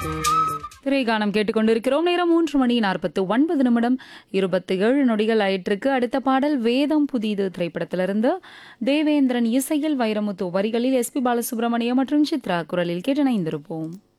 திரைகானம் கேட்டுக்கொண்டிருக்கிறோம். நேரம் 3:49 27 நொடிகள் ஆயிட்டிருக்கு. அடுத்த பாடல் வேதம் புதிது திரைப்படத்திலிருந்து தேவேந்திரன் இசையில் வைரமுத்து வரிகளில் எஸ்பி பாலசுப்ரமணியம் மற்றும் சித்ரா குரலில் கேட்டு இணைந்திருப்போம்.